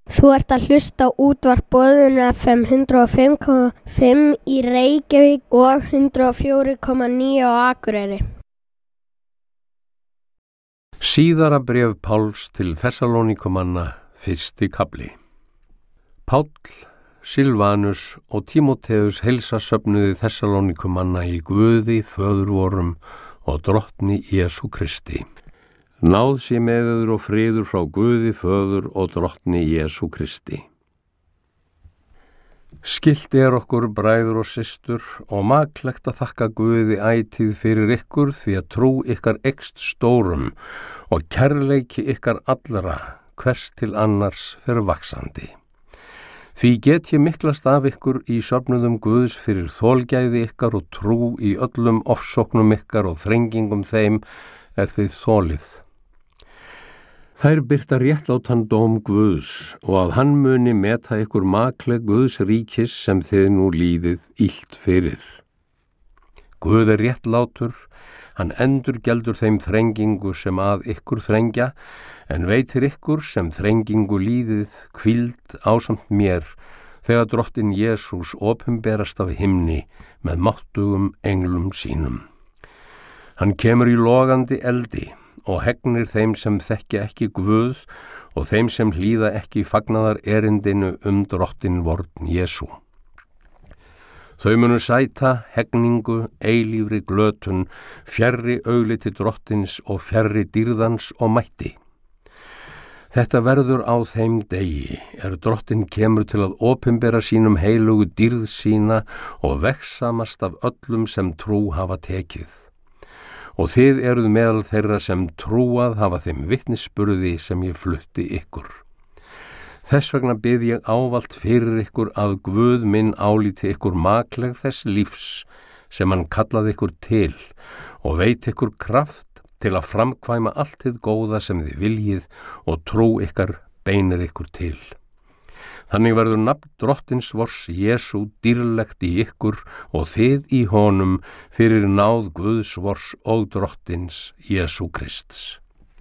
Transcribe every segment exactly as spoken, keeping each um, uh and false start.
Þú ert að hlusta á útvarp Boðun F M hundrað og fimm komma fimm í Reykjavík og hundrað og fjögur komma níu á Akureyri. Síðara bréf Páls til Þessalóníkumanna, fyrsti kafli. Páll, Silvanus og Tímóteus heilsa söfnuði Þessalóníkumanna í Guði, Föður vorum og Drottni Jesú Kristi. Náð sé með yður og friður frá Guði, Föður og Drottni Jesú Kristi. Skylt er okkur bræður og systur og maklegt að þakka Guði ætíð fyrir ykkur því að trú ykkar eykst stórum og kærleiki ykkar allra hvers til annars fer vaxandi. Því get ég miklast af ykkur í söfnuðum Guðs fyrir þolgæði ykkar og trú í öllum ofsóknum ykkar og þrengingum þeim er þið þolið. Þær birta réttlátan dóm Guðs og að hann muni meta ykkur makleg Guðs ríkis sem þið nú líðið illt fyrir. Guð er réttlátur, hann endurgjeldur þeim þrengingu sem að ykkur þrengja, en veitir ykkur sem þrengingu líðið hvíld ásamt mér, þegar Drottinn Jesús opinberast af himni með máttugum englum sínum. Hann kemur í logandi eldi og hegnir þeim sem þekkja ekki Guð og þeim sem hlýða ekki fagnaðar erindinu um Drottinn vorn Jesú. Þau munu sæta hegningu, eilífri glötun, fjarri augliti Drottins og fjarri dýrðans og mætti. Þetta verður á þeim degi, er Drottinn kemur til að opinbera sínum heilugu dýrð sína og vegsamast af öllum sem trú hafa tekið. Og þið eruð meðal þeirra sem trúað hafa þeim vitnisburði sem ég flutti ykkur. Þess vegna bið ég ávallt fyrir ykkur að Guð minn álíti ykkur makleg þess lífs sem hann kallaði ykkur til og veit ykkur kraft til að framkvæma allt hið góða sem þið viljið og trú ykkar beinir ykkur til. Þannig verður nafn Drottins vors Jesú dýrlegt í ykkur og þið í honum fyrir náð Guðs vors og Drottins Jesú Krists.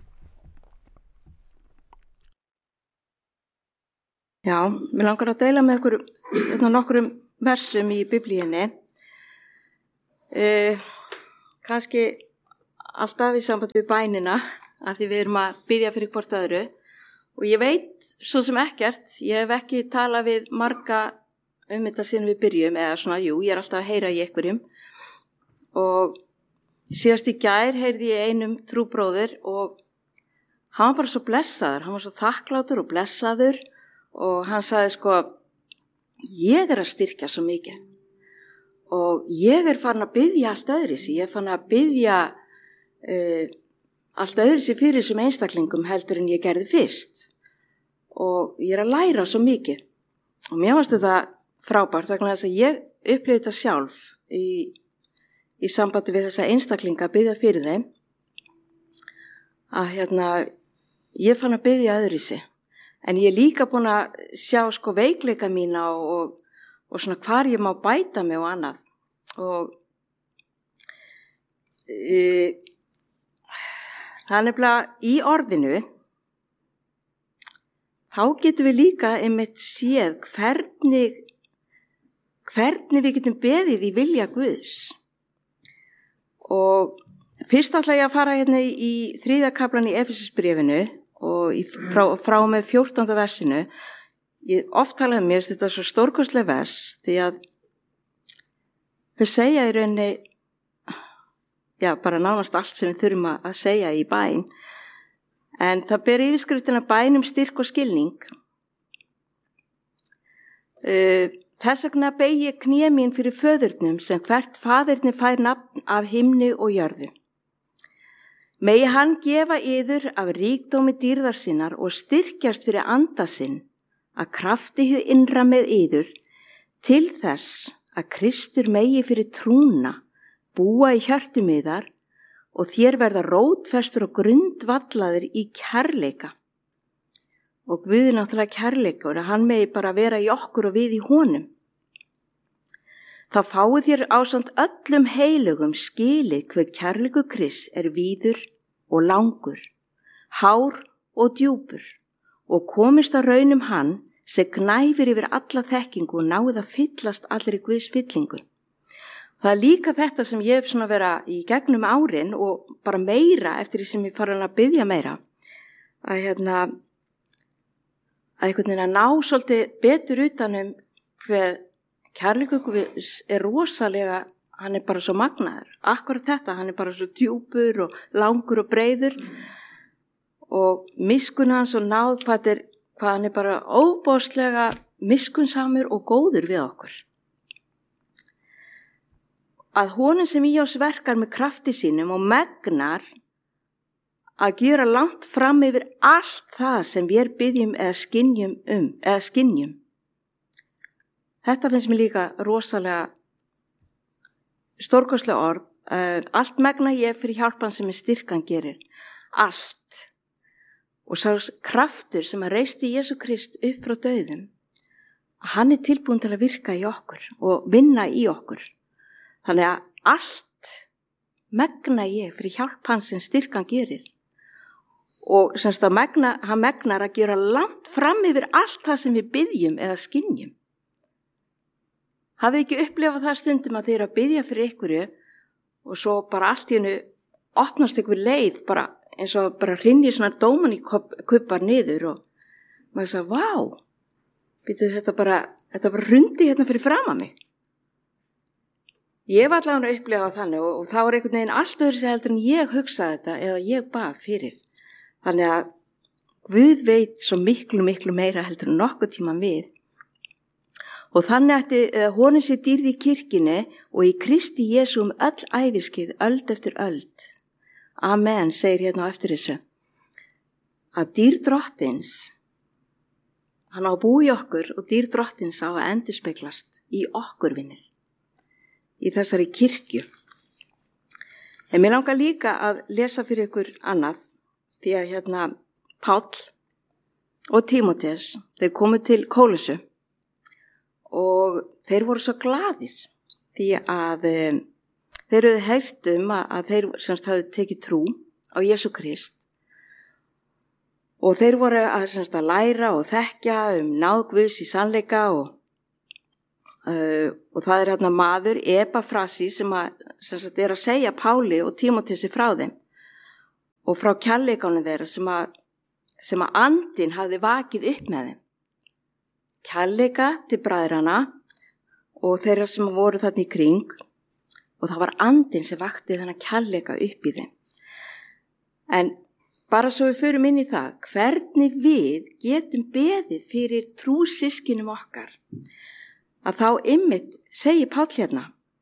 Já, mér langar að deila með ykkur hérna, nokkrum versum í Biblíunni. Eh, kannski alltaf í samband við bænina, að því við erum að biðja fyrir hvort öðru. Og ég veit svo sem ekkert, ég hef ekki talað við marga um þetta síðan við byrjum, eða svona, jú, ég er alltaf að heyra í einhverjum. Og síðast í gær heyrði ég einum trúbróður og hann var bara svo blessaður, hann var svo þakklátur og blessaður og hann sagði sko, ég er að styrkja svo mikið og ég er farin að biðja allt öðruvísi, ég er farin að biðja uh, allt öðruvísi fyrir þessum einstaklingum heldur en ég gerði fyrst og ég er að læra svo mikið og mér fannst þetta frábært vegna þess að ég upplifði þetta sjálf í, í sambandi við þessa einstaklinga að biðja fyrir þeim að hérna ég fann að biðja öðruvísi en ég er líka búin að sjá sko veikleika mína og, og, og svona hvar ég má bæta mig og annað og e, það er nefnilega í orðinu, þá getum við líka einmitt séð hvernig, hvernig við getum beðið í vilja Guðs. Og fyrst ætla ég að fara hérna í þriðja kaflan í Efesisbréfinu og í, frá, frá með fjórtánda versinu. Ég oft talaði mér, þetta er svo stórkostleg vers, því að þau segja í rauninni, já, bara nánast allt sem við þurfum að segja í bæn. En það ber yfirskriftina bæn um styrk og skilning. Þess vegna beygi ég kné mín fyrir föðurnum sem hvert faðirni fær nafn af himni og jörðu. Megi hann gefa yður af ríkdómi dýrðar sinnar og styrkjast fyrir anda sinn að krafti hið innra með yður til þess að Kristur megi fyrir trúna búa í hjörtum yðar og þér verða rótfestur og grundvallaðir í kærleika. Og Guð er náttúrulega kærleikur að hann megi bara vera í okkur og við í honum. Þá fáið þér ásamt öllum heilugum skilið hver kærleiku Krists er víður og langur, hár og djúpur og komist að raunum hann sem gnæfir yfir alla þekkingu og náið að fyllast allir í Guðs fyllingu. Það er líka þetta sem ég hef svona vera í gegnum árin og bara meira eftir því sem ég farin að biðja meira, að hérna, að einhvern veginn að ná svolítið betur utanum hver kærleikur Guðs er rosalega, hann er bara svo magnaður. Akkurat þetta, hann er bara svo djúpur og langur og breiður og miskun hans og náð hvað, er, hvað hann er bara óbóðslega miskunnsamur og góður við okkur. Að honum sem í oss verkar með krafti sínum og megnar að gera langt fram yfir allt það sem við biðjum eða skynjum um, eða skynjum. Þetta finnst mér líka rosalega stórkostlega orð. Uh, allt megna ég fyrir hjálpan sem er styrkan gerir. Allt. Og sá kraftur sem að reisti Jesú Krist upp frá dauðum, hann er tilbúin til að virka í okkur og vinna í okkur. Þannig að allt megna ég fyrir hjálpan sem styrkan gerir. Og semst að megna, hann megnar að gera langt fram yfir allt það sem við biðjum eða skynjum. Hafið ekki upplifað það stundum að þið eru að biðja fyrir ykkurju og svo bara allt í hennu opnast ykkur leið, bara eins og bara hrynji svona dóman í kuppar niður og maður sagði, vá, býtu þetta bara, þetta bara hrundi hérna fyrir fram að mig. Ég var allavega að upplifa þannig og, og þá er einhvern veginn allt öðru sem heldur en ég hugsaði þetta eða ég bað fyrir. Þannig að Guð veit svo miklu, miklu meira heldur en nokkuð tíman við. Og þannig ætti uh, honum sér dýrð í kirkjunni og í Kristi Jesú um öll æviskið, öld eftir öld. Amen, segir hérna á eftir þessu. Að dýrð drottins, hann á að búa í okkur og dýrð drottins á að endurspeglast í okkur vinnir. Í þessari kirkju. En mér langar líka að lesa fyrir ykkur annað, því að hérna Páll og Tímóteus, þeir komu til Kólusu og þeir voru svo glaðir því að um, þeir höfðu heyrt um að, að þeir semst höfðu tekið trú á Jesú Krist og þeir voru að, semst, að læra og þekkja um náð Guðs í sannleika og Uh, og það er hérna maður, Epafrasi, sem, að, sem sagt, er að segja Páli og Tímóteusi frá þeim og frá kærleikanum þeirra sem að, sem að andinn hafði vakið upp með þeim. Kærleika til bræðrana og þeirra sem voru þarna í kring og það var andinn sem vakti þennan kærleika upp í þeim. En bara svo við förum inn í það, hvernig við getum beðið fyrir trúsyskinum okkar, að þá ymmit segir Páll hérna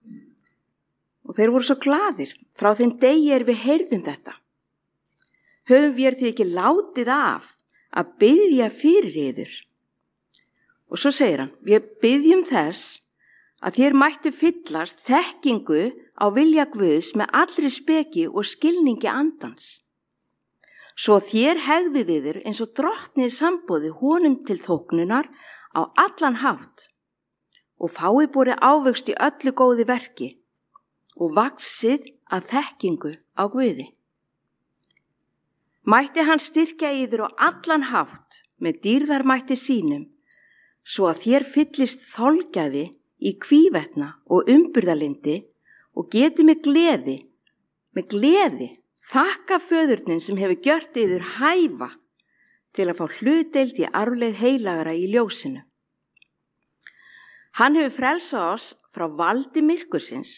og þeir voru svo glaðir frá þeim degi er við heyrðum þetta. Höfum við því ekki látið af að biðja fyrir yður. Og svo segir hann, við biðjum þess að þér mættu fyllast þekkingu á vilja Guðs með allri speki og skilningi andans. Svo þér hegðið yður eins og drottnið sambóði honum til þóknunar á allan hátt og fái borið ávöxt í öllu góði verki og vaxið af þekkingu á Guði. Mætti hann styrkja yður á allan hátt með dýrðarmætti sínum, svo að þér fyllist þolgæði í hvívetna og umburðarlyndi og geti með gleði, með gleði þakka föðurnin sem hefur gjört yður hæfa til að fá hlutdeild í arfleið heilagara í ljósinu. Hann hefur frelsað oss frá valdi myrkursins.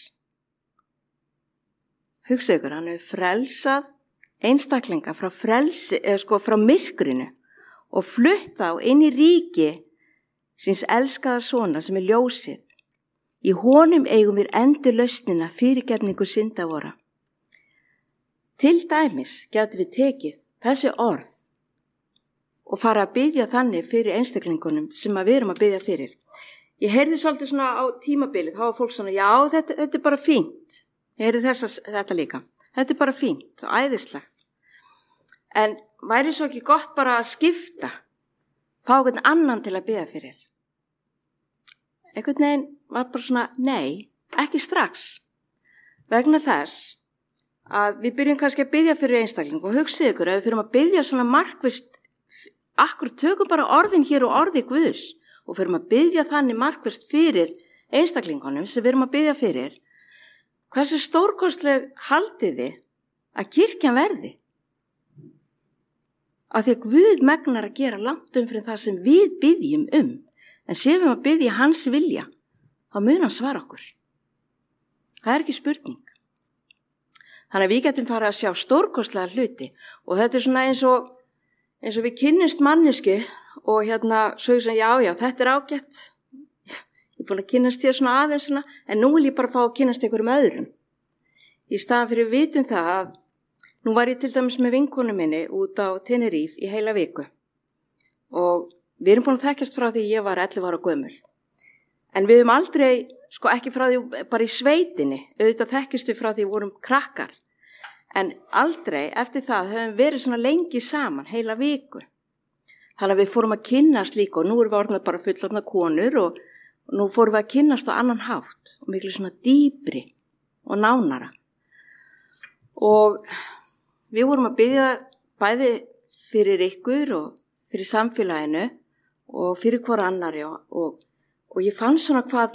Hugsa ykkur, hann hefur frelsað einstaklinga frá, frelsi, eða sko, frá myrkrinu og flutta á inn í ríki síns elskaða sonar sem er ljósið. Í honum eigum við endur lausnina fyrirgefningu synda vora. Til dæmis getum við tekið þessi orð og fara að biðja þannig fyrir einstaklingunum sem við erum að biðja fyrir. Ég heyrði svolítið svona á tímabilið, þá var fólk svona, já, þetta, þetta er bara fínt. Ég heyrði þessa, þetta líka. Þetta er bara fínt og æðislegt. En væri svo ekki gott bara að skipta, fá einhvern annan til að biðja fyrir? Einhvern veginn var bara svona, nei, ekki strax. Vegna þess að við byrjum kannski að biðja fyrir einstakling og hugsið ykkur að við fyrir að biðja svona markvist akkur tökum bara orðin hér og orði Guðs og fyrir að biðja þannig markvert fyrir einstaklingunum sem við erum að biðja fyrir. Hversu stórkostleg haldið þið að kirkjan verði? Af því að Guð megnar að gera langt umfyrir það sem við biðjum um, en séum við að biðja hans vilja, þá mun hann svara okkur. Það er ekki spurning. Þannig að við getum farið að sjá stórkostlega hluti og þetta er svona eins og, eins og við kynnumst mannesku og hérna svo ég sem já, já, þetta er ágætt. Ég er búin að kynnast þér svona aðeins svona, en nú vil ég bara fá að kynnast einhverjum öðrum. Í staðan fyrir við vitum það að nú var ég til dæmis með vinkonu minni út á Tenerife í heila viku og við erum búin að þekkjast frá því ég var ellefu ára gömul. En við höfum aldrei, sko ekki frá því bara í sveitinni, auðvitað þekkjast við frá því við vorum krakkar. En aldrei eftir það höfum verið svona lengi saman, heila viku. Þannig að við fórum að kynnast líka og nú erum við orðnað bara fullorðna konur og nú fórum við að kynnast á annan hátt og miklu svona dýpri og nánara. Og við vorum að biðja bæði fyrir ykkur og fyrir samfélaginu og fyrir hver annari og, og, og ég fann svona hvað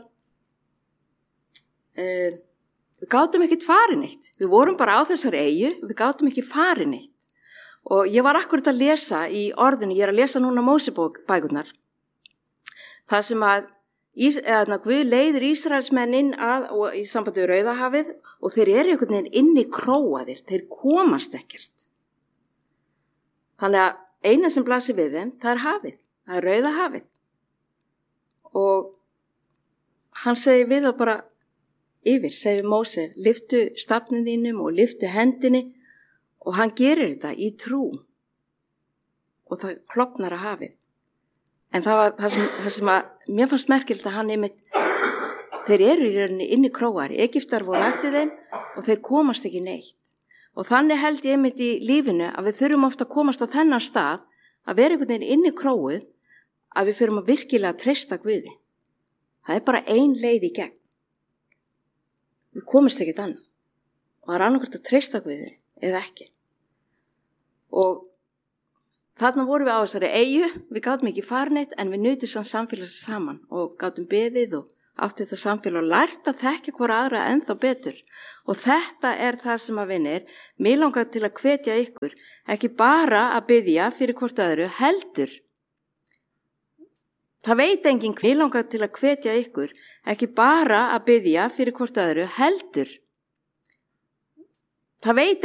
uh, við gátum ekkert farið neitt. Við vorum bara á þessari eyju, við gátum ekki farið neitt. Og ég var akkurat að lesa í orðinu, ég er að lesa núna Mósebók bækurnar. Það sem að Ís, eða, Guð leiðir Ísraelsmenn inn að, og í sambandi við Rauðahafið og þeir eru einhvern veginn inni króaðir, þeir komast ekkert. Þannig að eina sem blasir við þeim, það er hafið, það er Rauðahafið. Og hann segir við það bara yfir, segir Móse, lyftu stafnum þínum og lyftu hendinni og hann gerir þetta í trú og það klofnar að hafið. En það var það sem, það sem að, mér fannst merkilegt að hann einmitt, þeir eru í rauninni inni króar, Egyptar voru eftir þeim og þeir komast ekki neitt. Og þannig held ég einmitt í lífinu að við þurfum ofta að komast á þennan stað, að vera einhvern veginn inni króið, að við þurfum að virkilega treysta Guði. Það er bara ein leið í gegn. Við komast ekki þannig. Og það er annarkvæmt að treysta Guði eða ekki. Og þarna vorum við á þessari eyju, við gátum ekki farin eitt en við nutum sann samfélags saman og gátum beðið og átti þetta samfélag og lært að þekka hvora aðra ennþá betur. Og þetta er það sem að vinir, mig langar til að hvetja ykkur, ekki bara að biðja fyrir hvort öðru, heldur. Það veit enginn, mig langar til að hvetja ykkur, ekki bara að biðja fyrir hvort öðru, heldur. Það veit